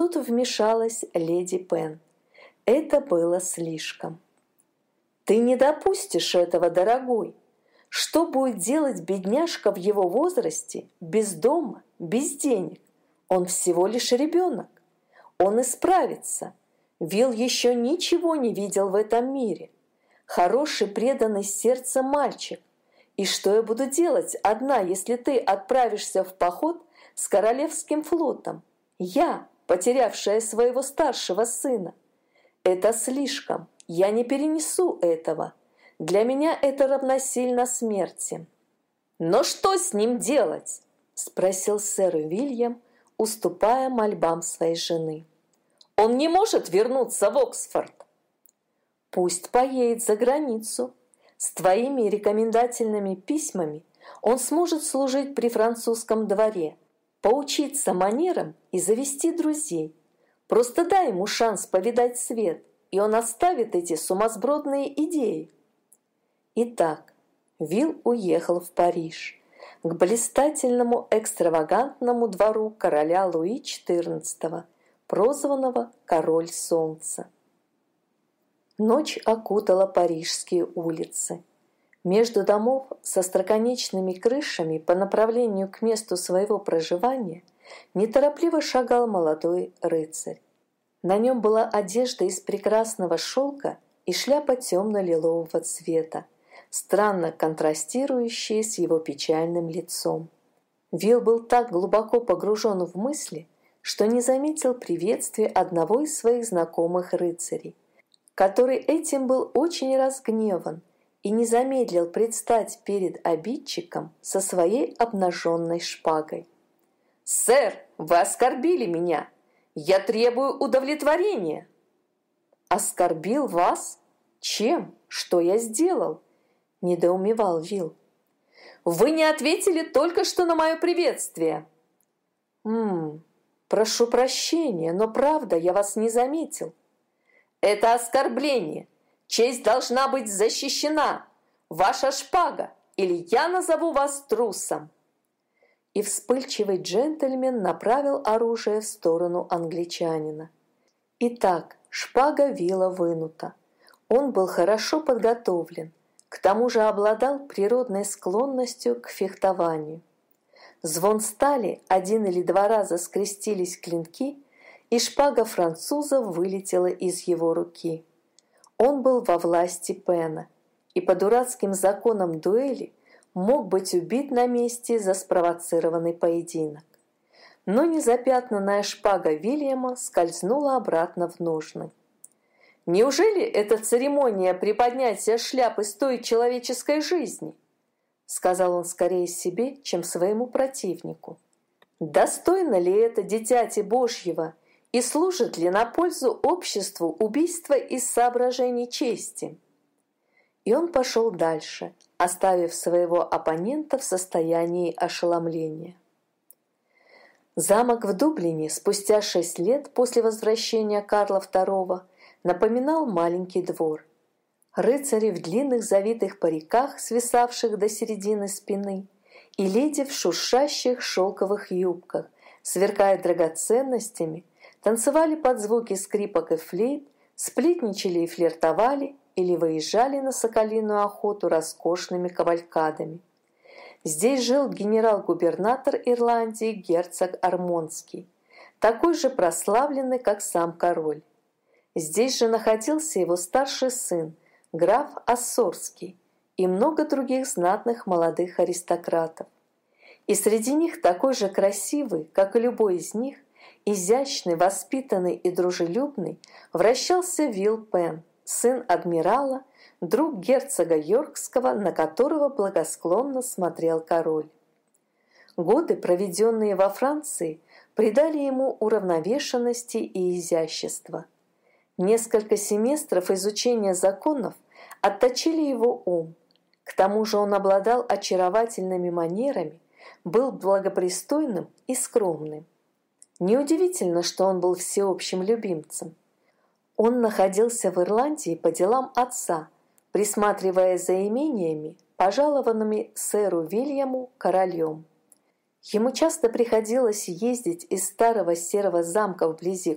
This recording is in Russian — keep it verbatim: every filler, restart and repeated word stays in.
тут вмешалась леди Пен. Это было слишком. «Ты не допустишь этого, дорогой! Что будет делать бедняжка в его возрасте, без дома, без денег? Он всего лишь ребенок. Он исправится. Вилл еще ничего не видел в этом мире. Хороший, преданный сердцем мальчик. И что я буду делать одна, если ты отправишься в поход с королевским флотом? Я, потерявшая своего старшего сына. Это слишком. Я не перенесу этого. Для меня это равносильно смерти». «Но что с ним делать?» – спросил сэр Уильям, уступая мольбам своей жены. «Он не может вернуться в Оксфорд». «Пусть поедет за границу. С твоими рекомендательными письмами он сможет служить при французском дворе, поучиться манерам и завести друзей. Просто дай ему шанс повидать свет, и он оставит эти сумасбродные идеи». Итак, Вилл уехал в Париж, к блистательному экстравагантному двору короля Луи четырнадцатого, прозванного «Король солнца». Ночь окутала парижские улицы. Между домов со остроконечными крышами по направлению к месту своего проживания неторопливо шагал молодой рыцарь. На нем была одежда из прекрасного шелка и шляпа темно-лилового цвета, странно контрастирующие с его печальным лицом. Вилл был так глубоко погружен в мысли, что не заметил приветствия одного из своих знакомых рыцарей, который этим был очень разгневан и не замедлил предстать перед обидчиком со своей обнаженной шпагой. «Сэр, вы оскорбили меня! Я требую удовлетворения!» «Оскорбил вас? Чем? Что я сделал?» – недоумевал Вилл. «Вы не ответили только что на мое приветствие». «Ммм, прошу прощения, но правда, я вас не заметил». «Это оскорбление. Честь должна быть защищена. Ваша шпага, или я назову вас трусом». И вспыльчивый джентльмен направил оружие в сторону англичанина. Итак, шпага Вилла вынута. Он был хорошо подготовлен, к тому же обладал природной склонностью к фехтованию. Звон стали, один или два раза скрестились клинки, и шпага француза вылетела из его руки. Он был во власти Пена, и по дурацким законам дуэли мог быть убит на месте за спровоцированный поединок. Но незапятнанная шпага Вильяма скользнула обратно в ножны. «Неужели эта церемония приподнятия шляпы стоит человеческой жизни?» — сказал он скорее себе, чем своему противнику. «Достойно ли это дитяти Божьего и служит ли на пользу обществу убийство из соображений чести?» И он пошел дальше, оставив своего оппонента в состоянии ошеломления. Замок в Дублине спустя шесть лет после возвращения Карла второго напоминал маленький двор. Рыцари в длинных завитых париках, свисавших до середины спины, и леди в шуршащих шелковых юбках, сверкая драгоценностями, танцевали под звуки скрипок и флейт, сплетничали и флиртовали или выезжали на соколиную охоту роскошными кавалькадами. Здесь жил генерал-губернатор Ирландии герцог Армонский, такой же прославленный, как сам король. Здесь же находился его старший сын, граф Ассорский, и много других знатных молодых аристократов. И среди них такой же красивый, как и любой из них, изящный, воспитанный и дружелюбный, вращался Вилл Пен, сын адмирала, друг герцога Йоркского, на которого благосклонно смотрел король. Годы, проведенные во Франции, придали ему уравновешенности и изящества. Несколько семестров изучения законов отточили его ум. К тому же он обладал очаровательными манерами, был благопристойным и скромным. Неудивительно, что он был всеобщим любимцем. Он находился в Ирландии по делам отца, присматривая за имениями, пожалованными сэру Вильяму королем. Ему часто приходилось ездить из старого серого замка вблизи